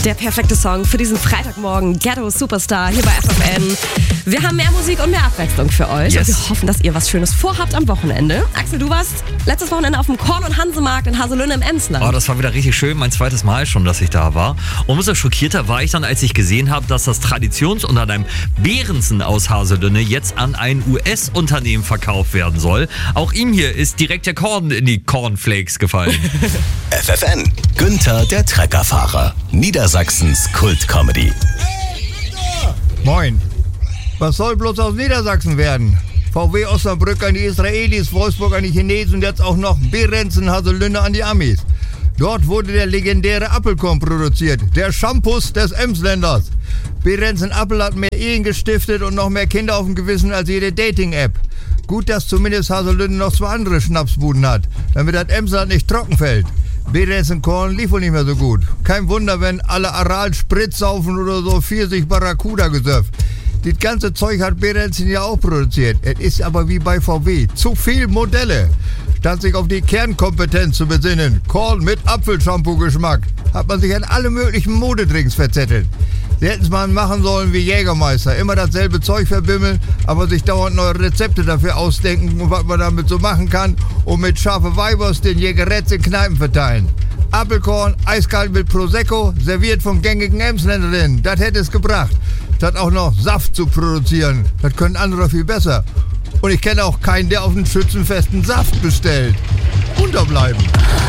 Der perfekte Song für diesen Freitagmorgen. Ghetto Superstar hier bei FFN. Wir haben mehr Musik und mehr Abwechslung für euch. Yes. Und wir hoffen, dass ihr was Schönes vorhabt am Wochenende. Axel, du warst letztes Wochenende auf dem Korn- und Hansemarkt in Haselünne im Emsland. Oh, das war wieder richtig schön. Mein zweites Mal schon, dass ich da war. Und umso schockierter war ich dann, als ich gesehen habe, dass das Traditionsunternehmen Behrensen aus Haselünne jetzt an ein US-Unternehmen verkauft werden soll. Auch ihm hier ist direkt der Korn in die Cornflakes gefallen. FFN, Günther der Treckerfahrer, Niedersachsens Kult-Comedy. Moin. Was soll bloß aus Niedersachsen werden? VW Osnabrück an die Israelis, Wolfsburg an die Chinesen und jetzt auch noch Behrensen Haselünne an die Amis. Dort wurde der legendäre Apfelkorn produziert, der Shampoos des Emsländers. Behrensen Apfel hat mehr Ehen gestiftet und noch mehr Kinder auf dem Gewissen als jede Dating-App. Gut, dass zumindest Haselünne noch 2 andere Schnapsbuden hat, damit das Emsland nicht trocken fällt. Behrensen Korn lief wohl nicht mehr so gut. Kein Wunder, wenn alle Aral Spritz saufen oder so Pfirsich Barracuda gesöfft. Das ganze Zeug hat Behrensen ja auch produziert. Es ist aber wie bei VW. Zu viel Modelle. Statt sich auf die Kernkompetenz zu besinnen, Korn mit Apfelshampoo-Geschmack, hat man sich an alle möglichen Modedrinks verzettelt. Sie hätten es mal machen sollen wie Jägermeister. Immer dasselbe Zeug verbimmeln, aber sich dauernd neue Rezepte dafür ausdenken und was man damit so machen kann und mit scharfe Weibers den Jägeretz in Kneipen verteilen. Apfelkorn, eiskalt mit Prosecco, serviert vom gängigen Emsländerinnen. Das hätte es gebracht. Statt auch noch Saft zu produzieren. Das können andere viel besser. Und ich kenne auch keinen, der auf einen schützenfesten Saft bestellt. Unterbleiben.